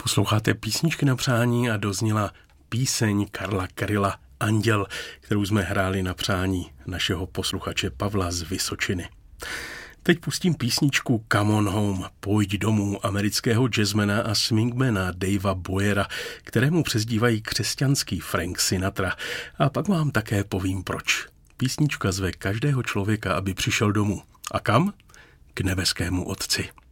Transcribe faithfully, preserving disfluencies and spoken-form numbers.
Posloucháte Písničky na přání a dozněla píseň Karla Kryla Anděl, kterou jsme hráli na přání našeho posluchače Pavla z Vysočiny. Teď pustím písničku Come on Home, pojď domů, amerického jazzmana a swingmana Davea Boyera, kterému přezdívají křesťanský Frank Sinatra. A pak vám také povím proč. Písnička zve každého člověka, aby přišel domů. A kam? K nebeskému Otci.